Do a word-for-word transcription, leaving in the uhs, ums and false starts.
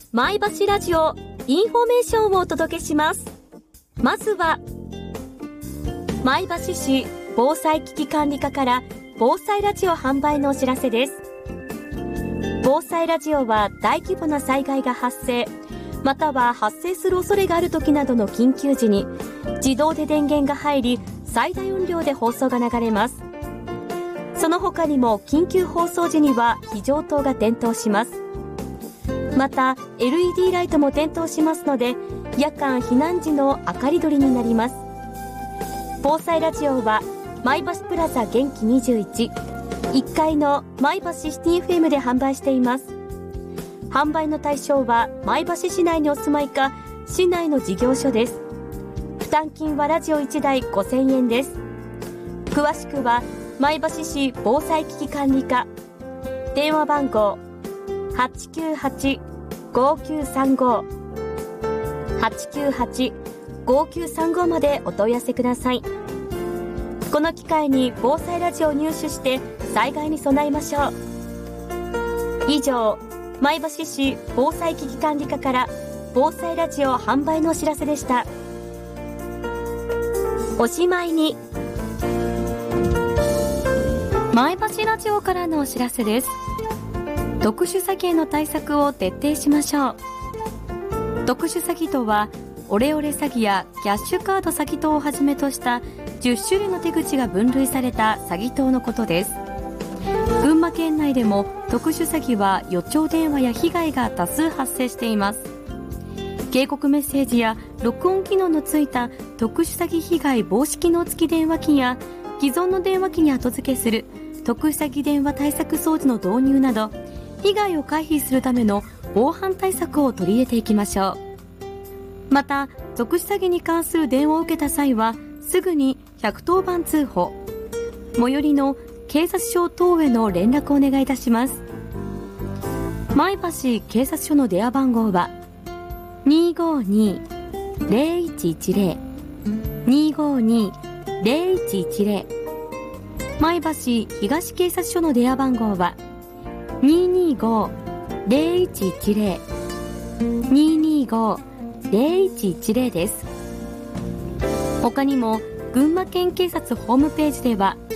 前橋ラジオインフォメーションをお届けします。まずは前橋市防災危機管理課から防災ラジオ販売のお知らせです。防災ラジオは大規模な災害が発生または発生する恐れがある時などの緊急時に自動で電源が入り最大音量で放送が流れます。その他にも緊急放送時には非常灯が点灯します。また エルイーディー ライトも点灯しますので夜間避難時の明かり取りになります。防災ラジオは前橋プラザ元気にじゅういち いっかいの前橋シティ エフエム で販売しています。販売の対象は前橋市内にお住まいか市内の事業所です。負担金はラジオいちだいごせんえんです。詳しくは前橋市防災危機管理課電話番号 はちきゅうはち ごきゅうさんご はちきゅうはち ごきゅうさんご までお問い合わせください。この機会に防災ラジオを入手して災害に備えましょう。以上、前橋市防災危機管理課から防災ラジオ販売のお知らせでした。おしまいに前橋ラジオからのお知らせです。特殊詐欺への対策を徹底しましょう。特殊詐欺とはオレオレ詐欺やキャッシュカード詐欺等をはじめとしたじゅっしゅるいの手口が分類された詐欺等のことです。群馬県内でも特殊詐欺は予兆電話や被害が多数発生しています。警告メッセージや録音機能のついた特殊詐欺被害防止機能付き電話機や既存の電話機に後付けする特殊詐欺電話対策装置の導入など被害を回避するための防犯対策を取り入れていきましょう。また特殊詐欺に関する電話を受けた際はすぐにひゃくとおばん通報、最寄りの警察署等への連絡をお願いいたします。前橋警察署の電話番号は にーごーにー ゼロいちいちゼロ にーごーにー ゼロいちいちゼロ 前橋東警察署の電話番号は にーにーごー ゼロいちいちゼロ にーにーごー ゼロいちいちゼロ です。他にも群馬県警察ホームページでは